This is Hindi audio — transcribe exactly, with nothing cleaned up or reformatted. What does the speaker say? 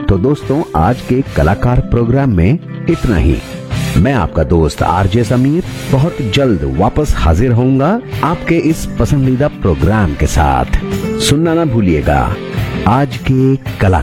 तो दोस्तों आज के कलाकार प्रोग्राम में इतना ही। मैं आपका दोस्त आरजे समीर बहुत जल्द वापस हाजिर होऊंगा आपके इस पसंदीदा प्रोग्राम के साथ। सुनना ना भूलिएगा आज के कला